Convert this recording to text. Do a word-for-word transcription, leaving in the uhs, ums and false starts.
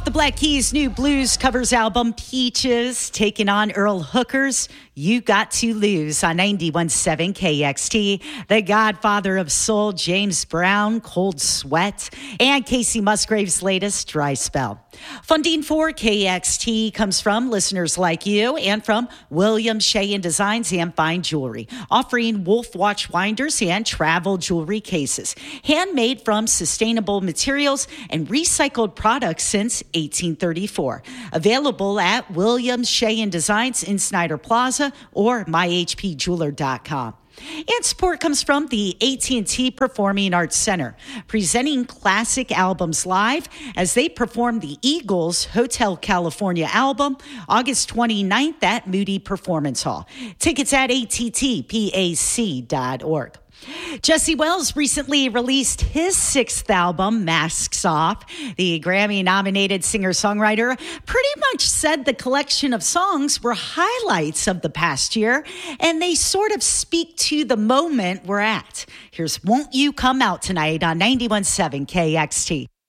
Off the Black Keys' new blues covers album, Peaches, taking on Earl Hooker's You Got to Lose on ninety-one point seven K X T. The godfather of soul, James Brown, Cold Sweat, and Casey Musgrave's latest, Dry Spell. Funding for K X T comes from listeners like you and from Williams Shea and Designs and Fine Jewelry, offering Wolf Watch winders and travel jewelry cases, handmade from sustainable materials and recycled products since eighteen thirty-four. Available at Williams Shea and Designs in Snyder Plaza or my h p jeweler dot com. And support comes from the A T and T Performing Arts Center, presenting classic albums live as they perform the Eagles' Hotel California album August twenty-ninth at Moody Performance Hall. Tickets at a t t p a c dot org. Jesse Wells recently released his sixth album, Masks Off. The Grammy-nominated singer-songwriter pretty much said the collection of songs were highlights of the past year, and they sort of speak to the moment we're at. Here's Won't You Come Out Tonight on ninety-one point seven K X T.